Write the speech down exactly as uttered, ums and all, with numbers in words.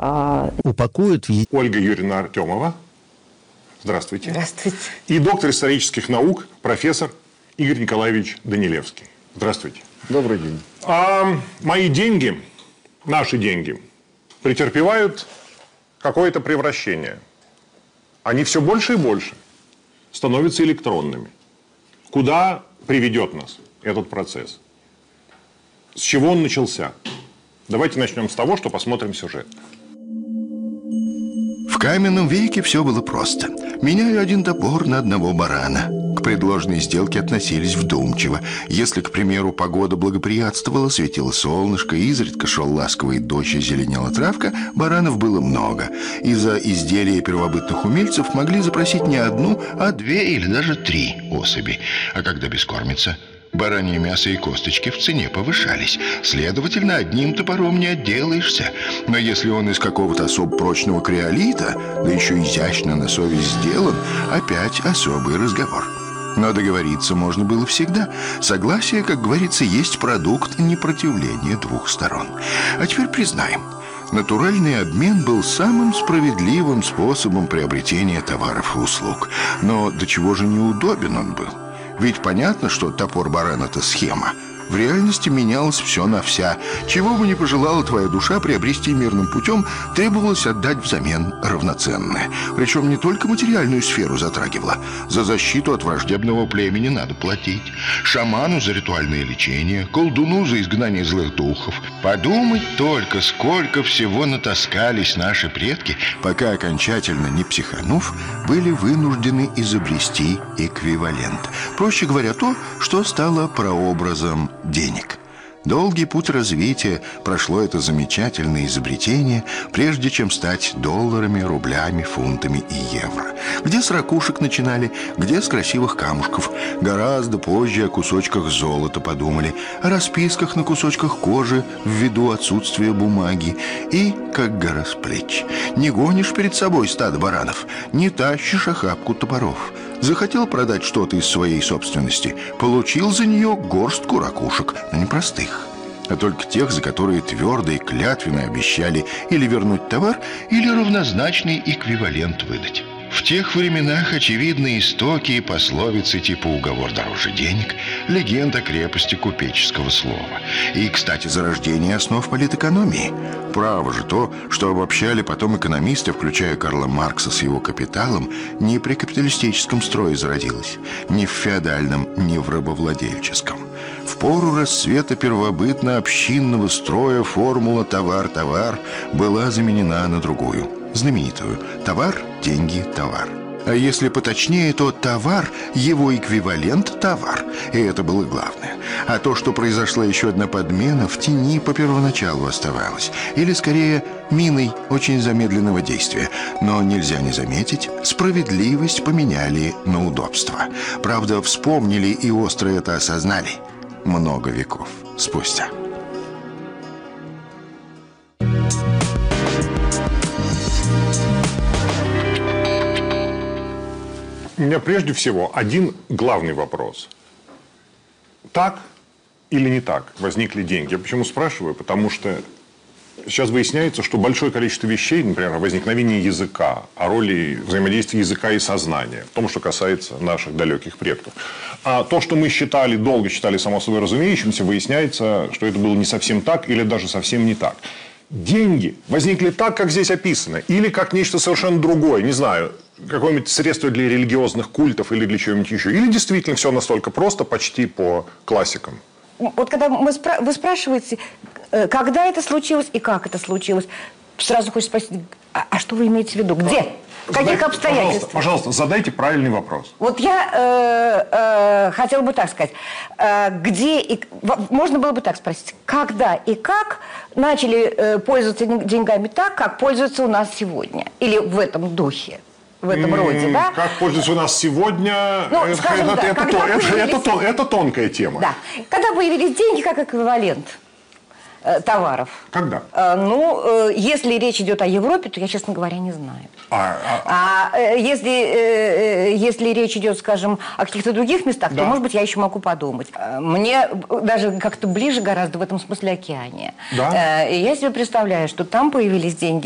упакуют в... Ольга Юрьевна Артемова. Здравствуйте. Здравствуйте. И доктор исторических наук, профессор Игорь Николаевич Данилевский. Здравствуйте. Добрый день. А мои деньги, наши деньги, претерпевают какое-то превращение. Они все больше и больше становятся электронными. Куда приведет нас этот процесс? С чего он начался? Давайте начнем с того, что посмотрим сюжет. В каменном веке все было просто. Меняю один топор на одного барана. К предложенной сделке относились вдумчиво. Если, к примеру, погода благоприятствовала, светило солнышко, изредка шел ласковый дождь и зеленела травка, баранов было много. И за изделия первобытных умельцев могли запросить не одну, а две или даже три особи. А когда бескормица, баранье мясо и косточки в цене повышались. Следовательно, одним топором не отделаешься. Но если он из какого-то особо прочного криолита, да еще изящно на совесть сделан, опять особый разговор. Но договориться можно было всегда. Согласие, как говорится, есть продукт непротивления двух сторон. А теперь признаем, натуральный обмен был самым справедливым способом приобретения товаров и услуг. Но до чего же неудобен он был? Ведь понятно, что топор барана – это схема. В реальности менялось все на вся. Чего бы ни пожелала твоя душа приобрести мирным путем, требовалось отдать взамен равноценное. Причем не только материальную сферу затрагивала. За защиту от враждебного племени надо платить. Шаману за ритуальное лечение, колдуну за изгнание злых духов. Подумать только, сколько всего натаскались наши предки, пока окончательно не психанув, были вынуждены изобрести эквивалент. Проще говоря, то, что стало прообразом денег. Долгий путь развития прошло это замечательное изобретение, прежде чем стать долларами, рублями, фунтами и евро. Где с ракушек начинали, где с красивых камушков. Гораздо позже о кусочках золота подумали, о расписках на кусочках кожи ввиду отсутствия бумаги. И, как гора с плеч, не гонишь перед собой стадо баранов, не тащишь охапку топоров. Захотел продать что-то из своей собственности, получил за нее горстку ракушек, но не простых, а только тех, за которые твердо и клятвенно обещали или вернуть товар, или равнозначный эквивалент выдать. В тех временах очевидны истоки и пословицы типа «уговор дороже денег», легенда крепости купеческого слова. И, кстати, зарождение основ политэкономии. Право же то, что обобщали потом экономисты, включая Карла Маркса с его «Капиталом», не при капиталистическом строе зародилось, ни в феодальном, ни в рабовладельческом. В пору расцвета первобытно-общинного строя формула «товар-товар» была заменена на другую, знаменитую «товар, деньги, товар». А если поточнее, то товар, его эквивалент – товар. И это было главное. А то, что произошла еще одна подмена, в тени по первоначалу оставалось. Или, скорее, миной очень замедленного действия. Но нельзя не заметить, справедливость поменяли на удобство. Правда, вспомнили и остро это осознали много веков спустя. У меня прежде всего один главный вопрос. Так или не так возникли деньги? Я почему спрашиваю? Потому что сейчас выясняется, что большое количество вещей, например, о возникновении языка, о роли взаимодействия языка и сознания, в том, что касается наших далеких предков. А то, что мы считали, долго считали само собой разумеющимся, выясняется, что это было не совсем так или даже совсем не так. Деньги возникли так, как здесь описано, или как нечто совершенно другое, не знаю, какое-нибудь средство для религиозных культов или для чего-нибудь еще. Или действительно все настолько просто, почти по классикам. Вот когда мы спра- вы спрашиваете, когда это случилось и как это случилось, сразу хочется спросить, а, а что вы имеете в виду? Где? В каких Задайте, обстоятельствах? Пожалуйста, пожалуйста, задайте правильный вопрос. Вот я э, э, хотела бы так сказать. Э, где и... Можно было бы так спросить. Когда и как начали э, пользоваться деньгами так, как пользуются у нас сегодня? Или в этом духе? В этом роде, да? Как пользуются у нас сегодня, ну, это, скажем, это, да, это, когда это, появились... это, это, это тонкая тема. Да. Когда появились деньги как эквивалент э, товаров? Когда? Э, ну, э, если речь идет о Европе, то я, честно говоря, не знаю. А, а... а э, если, э, если речь идет, скажем, о каких-то других местах, да, то, может быть, я еще могу подумать. Мне даже как-то ближе гораздо в этом смысле Океания. Да? Э, и я себе представляю, что там появились деньги